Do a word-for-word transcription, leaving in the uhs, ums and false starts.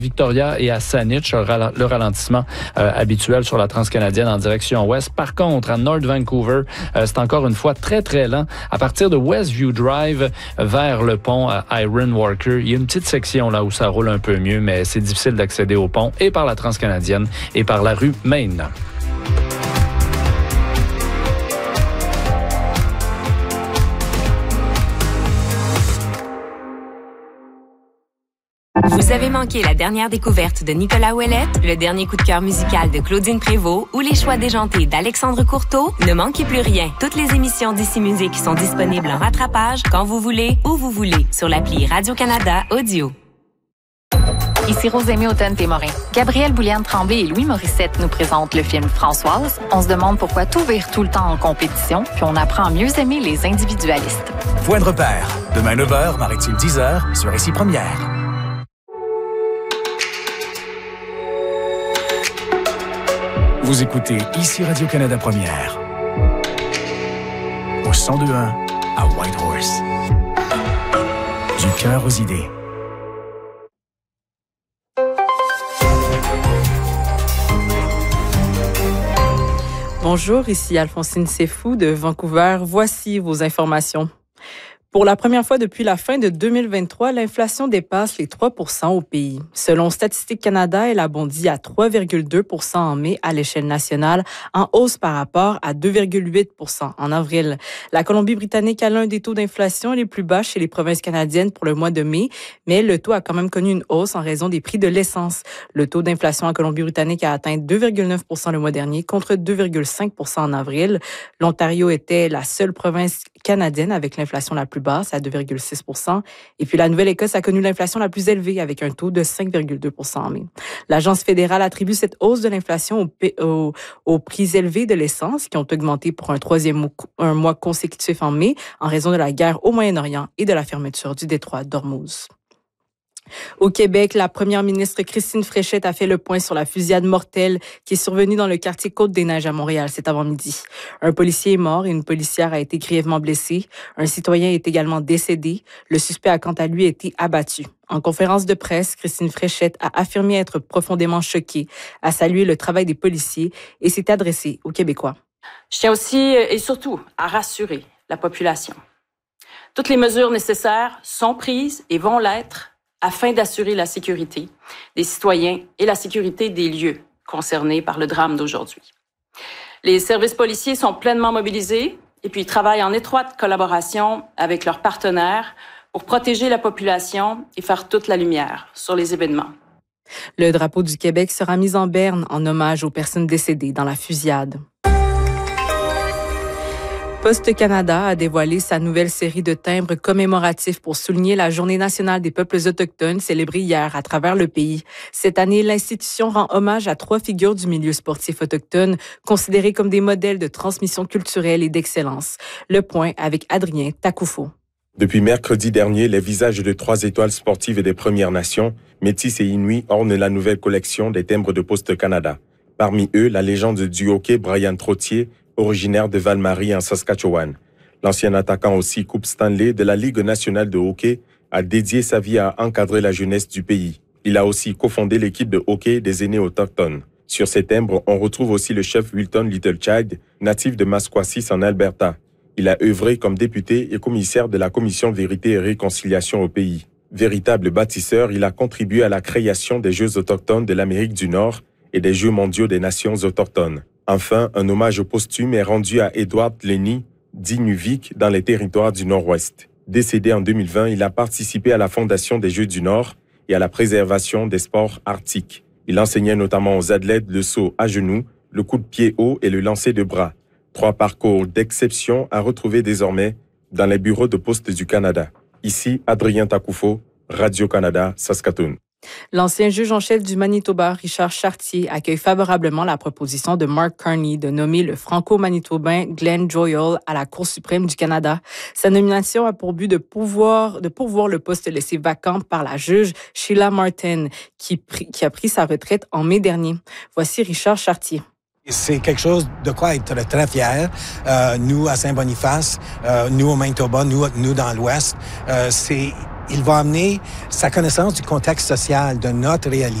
Victoria et à Saanich, le ralentissement euh, habituel sur la transcanadienne en direction ouest. Par contre, à North Vancouver, euh, c'est encore une fois très, très lent. À partir de Westview Drive vers le pont à Iron Walker, il y a une petite section là où ça roule un peu mieux, mais c'est difficile d'accéder au pont et par la transcanadienne et par la rue Main. Vous avez manqué la dernière découverte de Nicolas Ouellette, le dernier coup de cœur musical de Claudine Prévost ou les choix déjantés d'Alexandre Courteau? Ne manquez plus rien. Toutes les émissions d'Ici Musique sont disponibles en rattrapage quand vous voulez, où vous voulez, sur l'appli Radio-Canada Audio. Ici Rosémie Automne-Témorin. Gabrielle Bouliane-Tremblay et Louis Morissette nous présentent le film Françoise. On se demande pourquoi tout vire tout le temps en compétition, puis on apprend à mieux aimer les individualistes. Point de repère. Demain neuf heures, Maritime dix heures, sur Ici Première. Vous écoutez Ici Radio-Canada Première. Au cent deux point un à Whitehorse. Du cœur aux idées. Bonjour, ici Alphonsine Sefou de Vancouver. Voici vos informations. Pour la première fois depuis la fin de deux mille vingt-trois, l'inflation dépasse les trois pour cent au pays. Selon Statistique Canada, elle a bondi à trois virgule deux pour cent en mai à l'échelle nationale, en hausse par rapport à deux virgule huit pour cent en avril. La Colombie-Britannique a l'un des taux d'inflation les plus bas chez les provinces canadiennes pour le mois de mai, mais le taux a quand même connu une hausse en raison des prix de l'essence. Le taux d'inflation en Colombie-Britannique a atteint deux virgule neuf pour cent le mois dernier contre deux virgule cinq pour cent en avril. L'Ontario était la seule province canadienne avec l'inflation la plus basse à deux virgule six pour cent. Et puis la Nouvelle-Écosse a connu l'inflation la plus élevée avec un taux de cinq virgule deux pour cent en mai. L'Agence fédérale attribue cette hausse de l'inflation aux, aux, aux prix élevés de l'essence qui ont augmenté pour un troisième un mois consécutif en mai en raison de la guerre au Moyen-Orient et de la fermeture du détroit d'Ormuz. Au Québec, la première ministre Christine Fréchette a fait le point sur la fusillade mortelle qui est survenue dans le quartier Côte-des-Neiges à Montréal cet avant-midi. Un policier est mort et une policière a été grièvement blessée. Un citoyen est également décédé. Le suspect a quant à lui été abattu. En conférence de presse, Christine Fréchette a affirmé être profondément choquée, a salué le travail des policiers et s'est adressée aux Québécois. Je tiens aussi et surtout à rassurer la population. Toutes les mesures nécessaires sont prises et vont l'être afin d'assurer la sécurité des citoyens et la sécurité des lieux concernés par le drame d'aujourd'hui. Les services policiers sont pleinement mobilisés et puis travaillent en étroite collaboration avec leurs partenaires pour protéger la population et faire toute la lumière sur les événements. Le drapeau du Québec sera mis en berne en hommage aux personnes décédées dans la fusillade. Poste Canada a dévoilé sa nouvelle série de timbres commémoratifs pour souligner la Journée nationale des peuples autochtones célébrée hier à travers le pays. Cette année, l'institution rend hommage à trois figures du milieu sportif autochtone considérées comme des modèles de transmission culturelle et d'excellence. Le point avec Adrien Takoufo. Depuis mercredi dernier, les visages de trois étoiles sportives des Premières Nations, Métis et Inuits, ornent la nouvelle collection des timbres de Poste Canada. Parmi eux, la légende du hockey Brian Trottier, originaire de Val-Marie en Saskatchewan. L'ancien attaquant aussi Coupe Stanley de la Ligue nationale de hockey a dédié sa vie à encadrer la jeunesse du pays. Il a aussi cofondé l'équipe de hockey des aînés autochtones. Sur ces timbres, on retrouve aussi le chef Wilton Littlechild, natif de Masquasis en Alberta. Il a œuvré comme député et commissaire de la Commission Vérité et Réconciliation au pays. Véritable bâtisseur, il a contribué à la création des Jeux autochtones de l'Amérique du Nord et des Jeux mondiaux des nations autochtones. Enfin, un hommage posthume est rendu à Edward Lenny, dit Nuvik, dans les territoires du Nord-Ouest. Décédé en deux mille vingt, il a participé à la fondation des Jeux du Nord et à la préservation des sports arctiques. Il enseignait notamment aux athlètes le saut à genoux, le coup de pied haut et le lancer de bras. Trois parcours d'exception à retrouver désormais dans les bureaux de poste du Canada. Ici, Adrien Takoufo, Radio-Canada, Saskatoon. L'ancien juge en chef du Manitoba, Richard Chartier, accueille favorablement la proposition de Mark Carney de nommer le franco-manitobain Glenn Joyal à la Cour suprême du Canada. Sa nomination a pour but de pourvoir, de pourvoir le poste laissé vacant par la juge Sheila Martin, qui, pris, qui a pris sa retraite en mai dernier. Voici Richard Chartier. C'est quelque chose de quoi être très fier. Euh, nous, à Saint-Boniface, euh, nous au Manitoba, nous, nous dans l'Ouest, euh, c'est Il va amener sa connaissance du contexte social, de notre réalité.